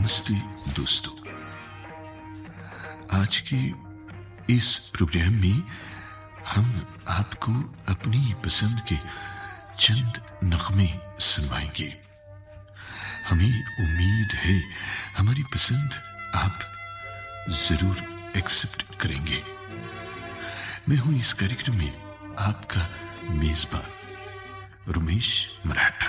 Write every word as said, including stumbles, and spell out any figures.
नमस्ते दोस्तों, आज की इस प्रोग्राम में हम आपको अपनी पसंद के चंद नगमे सुनवाएंगे। हमें उम्मीद है हमारी पसंद आप जरूर एक्सेप्ट करेंगे। मैं हूं इस कार्यक्रम में आपका मेजबान रमेश मराठा।